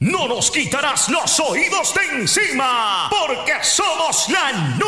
No nos quitarás los oídos de encima, porque somos la